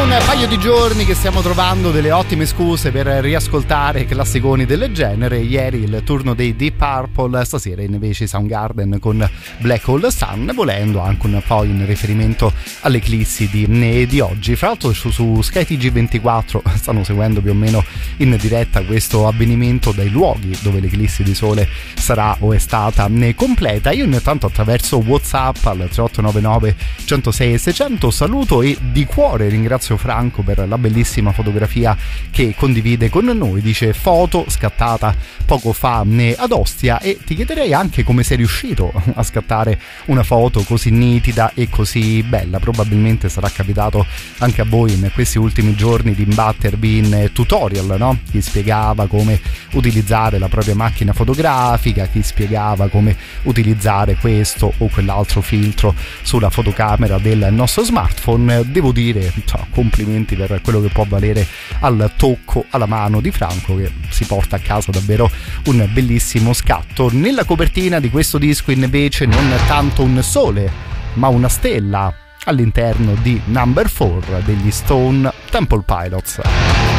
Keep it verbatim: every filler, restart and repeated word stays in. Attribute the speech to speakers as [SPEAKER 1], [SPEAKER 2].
[SPEAKER 1] un paio di giorni che stiamo trovando delle ottime scuse per riascoltare classiconi del genere. Ieri il turno dei Deep Purple, stasera invece Soundgarden con Black Hole Sun, volendo anche un po' in riferimento alle eclissi di, di oggi. Fra l'altro su, su Sky T G ventiquattro stanno seguendo più o meno in diretta questo avvenimento dai luoghi dove l'eclissi di sole sarà o è stata completa. Io intanto attraverso WhatsApp al tre otto nove nove uno zero sei seicento saluto e di cuore ringrazio Franco per la bellissima fotografia che condivide con noi. Dice: foto scattata poco fa ad Ostia, e ti chiederei anche come sei riuscito a scattare una foto così nitida e così bella. Probabilmente sarà capitato anche a voi in questi ultimi giorni di imbattervi in tutorial, no? Chi spiegava come utilizzare la propria macchina fotografica, chi spiegava come utilizzare questo o quell'altro filtro sulla fotocamera del nostro smartphone. Devo dire, cioè, complimenti per quello che può valere al tocco, alla mano di Franco, che si porta a casa davvero un bellissimo scatto. Nella copertina di questo disco invece non tanto un sole ma una stella all'interno di Number four degli Stone Temple Pilots.